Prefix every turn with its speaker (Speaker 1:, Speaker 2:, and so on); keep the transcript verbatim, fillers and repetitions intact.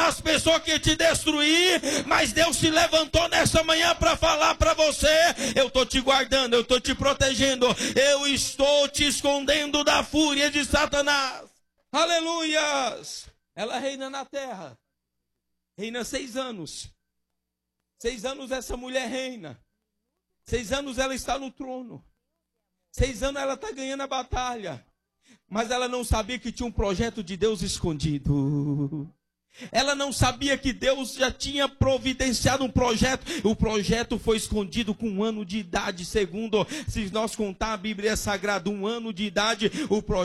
Speaker 1: as pessoas que te destruir, mas Deus se levantou nessa manhã para falar para você: eu estou te guardando, eu estou te protegendo, eu estou te escondendo da fúria de Satanás. Aleluias! Ela reina na terra, reina seis anos. Seis anos essa mulher reina. Seis anos ela está no trono. Seis anos ela está ganhando a batalha. Mas ela não sabia que tinha um projeto de Deus escondido. Ela não sabia que Deus já tinha providenciado um projeto. O projeto foi escondido com um ano de idade. Segundo, se nós contar a Bíblia Sagrada, um ano de idade, o projeto